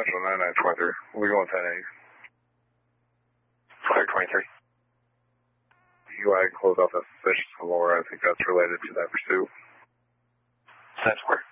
Central 9923. We're going 1080. Fire 23. UI close out that suspicious Laura. I think that's related to that pursuit. 10 square.